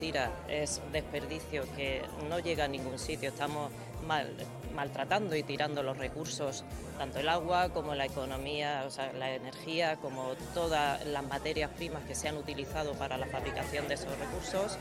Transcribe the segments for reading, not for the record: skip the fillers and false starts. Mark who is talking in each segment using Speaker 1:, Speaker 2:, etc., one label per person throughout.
Speaker 1: tira, es desperdicio que no llega a ningún sitio. Estamos maltratando y tirando los recursos, tanto el agua como la economía, o sea, la energía, como todas las materias primas que se han utilizado para la fabricación de esos recursos.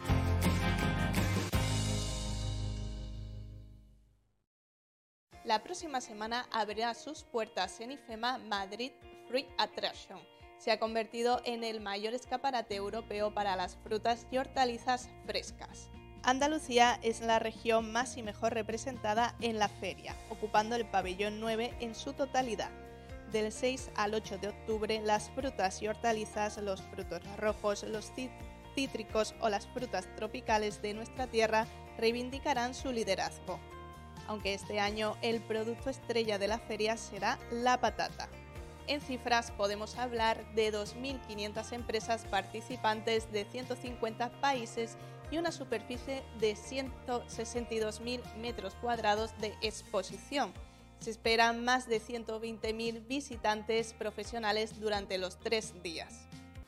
Speaker 2: La próxima semana abrirá sus puertas en IFEMA Madrid Fruit Attraction. Se ha convertido en el mayor escaparate europeo para las frutas y hortalizas frescas. Andalucía es la región más y mejor representada en la feria, ocupando el pabellón 9 en su totalidad. Del 6 al 8 de octubre, las frutas y hortalizas, los frutos rojos, los cítricos o las frutas tropicales de nuestra tierra reivindicarán su liderazgo. Aunque este año el producto estrella de la feria será la patata. En cifras podemos hablar de 2.500 empresas participantes de 150 países y una superficie de 162.000 metros cuadrados de exposición. Se esperan más de 120.000 visitantes profesionales durante los 3 días.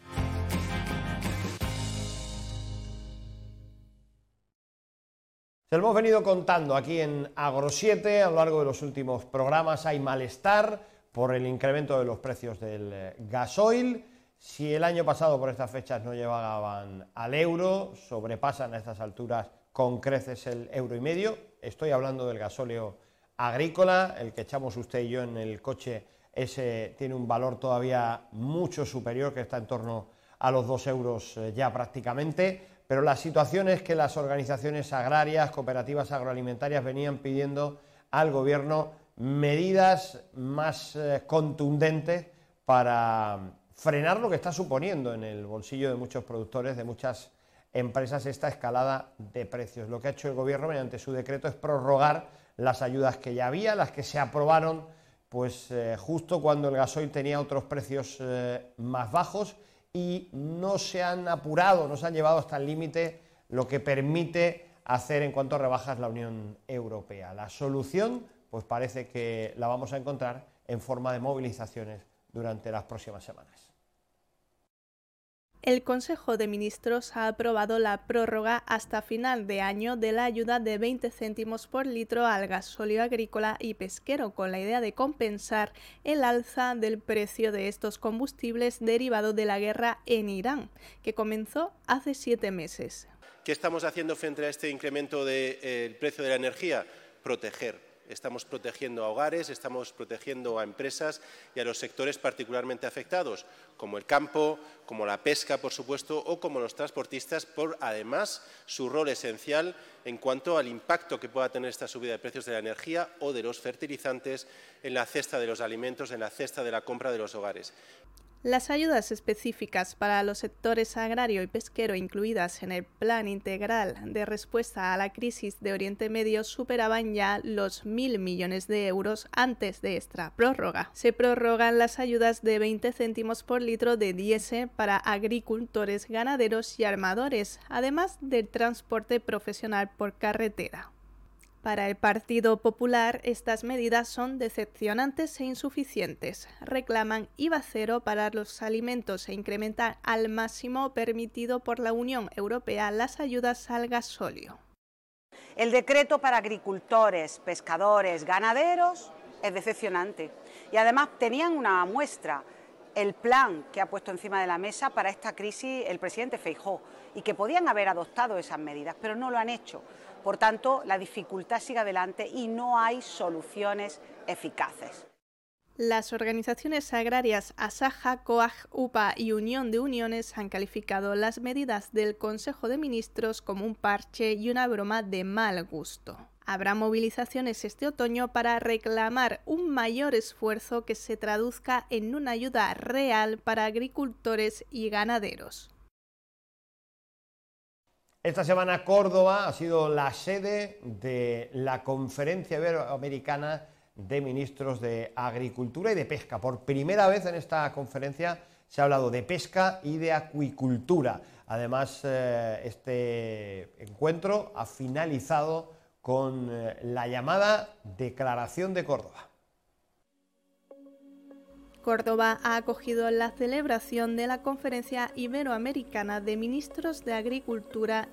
Speaker 3: Se lo hemos venido contando aquí en Agro7 a lo largo de los últimos programas. Hay malestar por el incremento de los precios del gasoil. Si el año pasado por estas fechas no llegaban al euro, sobrepasan a estas alturas con creces el €1,5. Estoy hablando del gasóleo agrícola, el que echamos usted y yo en el coche. Ese tiene un valor todavía mucho superior, que está en torno a los €2 ya prácticamente, pero la situación es que las organizaciones agrarias, cooperativas agroalimentarias venían pidiendo al gobierno medidas más contundentes para frenar lo que está suponiendo en el bolsillo de muchos productores, de muchas empresas, esta escalada de precios. Lo que ha hecho el gobierno mediante su decreto es prorrogar las ayudas que ya había, las que se aprobaron pues justo cuando el gasoil tenía otros precios más bajos, y no se han apurado, no se han llevado hasta el límite lo que permite hacer en cuanto a rebajas la Unión Europea. La solución pues parece que la vamos a encontrar en forma de movilizaciones durante las próximas semanas.
Speaker 2: El Consejo de Ministros ha aprobado la prórroga hasta final de año de la ayuda de 20 céntimos por litro al gasóleo agrícola y pesquero, con la idea de compensar el alza del precio de estos combustibles derivado de la guerra en Irán, que comenzó hace 7 meses.
Speaker 4: ¿Qué estamos haciendo frente a este incremento del precio de la energía? Proteger. Estamos protegiendo a hogares, estamos protegiendo a empresas y a los sectores particularmente afectados, como el campo, como la pesca, por supuesto, o como los transportistas, por además su rol esencial en cuanto al impacto que pueda tener esta subida de precios de la energía o de los fertilizantes en la cesta de los alimentos, en la cesta de la compra de los hogares.
Speaker 2: Las ayudas específicas para los sectores agrario y pesquero incluidas en el Plan Integral de Respuesta a la Crisis de Oriente Medio superaban ya los 1.000 millones de euros antes de esta prórroga. Se prorrogan las ayudas de 20 céntimos por litro de diésel para agricultores, ganaderos y armadores, además del transporte profesional por carretera. Para el Partido Popular, estas medidas son decepcionantes e insuficientes. Reclaman IVA cero para los alimentos e incrementar al máximo permitido por la Unión Europea las ayudas al gasóleo.
Speaker 5: El decreto para agricultores, pescadores, ganaderos es decepcionante. Y además tenían una muestra, el plan que ha puesto encima de la mesa para esta crisis el presidente Feijóo, y que podían haber adoptado esas medidas, pero no lo han hecho. Por tanto, la dificultad sigue adelante y no hay soluciones eficaces.
Speaker 2: Las organizaciones agrarias Asaja, COAG, UPA y Unión de Uniones han calificado las medidas del Consejo de Ministros como un parche y una broma de mal gusto. Habrá movilizaciones este otoño para reclamar un mayor esfuerzo que se traduzca en una ayuda real para agricultores y ganaderos.
Speaker 3: Esta semana Córdoba ha sido la sede de la Conferencia Iberoamericana de Ministros de Agricultura y de Pesca. Por primera vez en esta conferencia se ha hablado de pesca y de acuicultura. Además, este encuentro ha finalizado con la llamada Declaración de Córdoba.
Speaker 2: Córdoba ha acogido la celebración de la Conferencia Iberoamericana de Ministros de Agricultura